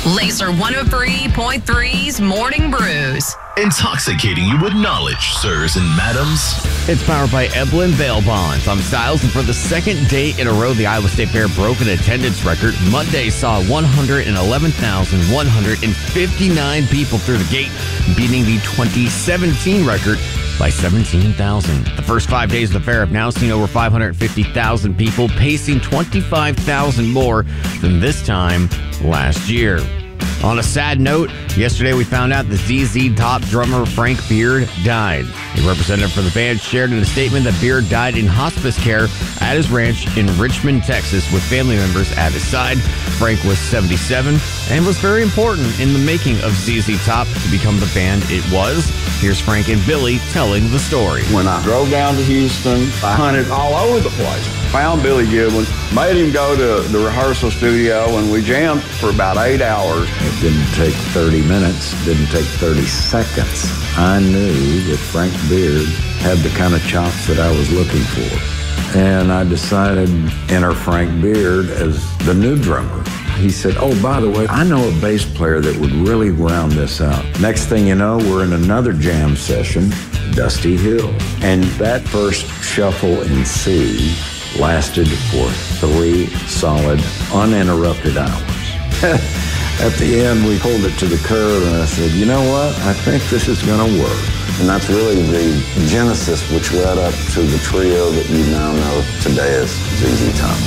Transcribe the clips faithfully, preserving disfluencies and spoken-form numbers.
Laser one oh three point three's Morning Brews. Intoxicating you with knowledge, sirs and madams. It's powered by Eblin Bail Bonds. I'm Styles, and for the second day in a row, the Iowa State Fair broke an attendance record. Monday saw one hundred eleven thousand one hundred fifty-nine people through the gate, beating the twenty seventeen record by seventeen thousand. The first five days of the fair have now seen over five hundred fifty thousand people, pacing twenty-five thousand more than this time last year. On a sad note, yesterday we found out that Z Z Top drummer Frank Beard died. A representative for the band shared in a statement that Beard died in hospice care at his ranch in Richmond, Texas, with family members at his side. Frank was seventy-seven and was very important in the making of Z Z Top to become the band it was. Here's Frank and Billy telling the story. When I drove down to Houston, I hunted all over the place. Found Billy Gibbons, made him go to the rehearsal studio, and we jammed for about eight hours. It didn't take thirty minutes, didn't take thirty seconds. I knew that Frank Beard had the kind of chops that I was looking for. And I decided to enter Frank Beard as the new drummer. He said, oh, by the way, I know a bass player that would really round this out. Next thing you know, we're in another jam session, Dusty Hill. And that first shuffle in C lasted for three solid, uninterrupted hours. At the end, we pulled it to the curb, and I said, you know what? I think this is going to work. And that's really the genesis which led up to the trio that you now know today as Z Z Top.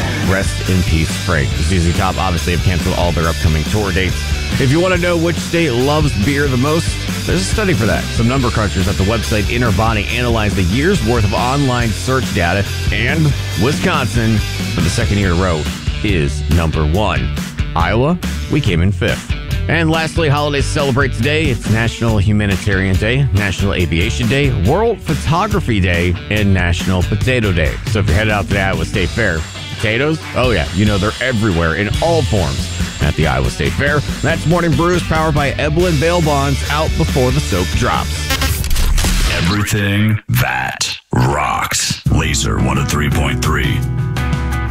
Rest in peace, Frank. Z Z Top obviously have canceled all their upcoming tour dates. If you want to know which state loves beer the most, there's a study for that. Some number crunchers at the website Inner Body analyzed the year's worth of online search data, and Wisconsin, for the second year in a row, is number one. Iowa, we came in fifth. And lastly, holidays to celebrate today. It's National Humanitarian Day, National Aviation Day, World Photography Day, and National Potato Day. So if you're headed out to the Iowa State Fair, potatoes, oh yeah, you know they're everywhere in all forms at the Iowa State Fair. That's Morning Brews, powered by Eblin Bail Bonds, out before the soap drops. Everything that rocks. Laser one oh three point three.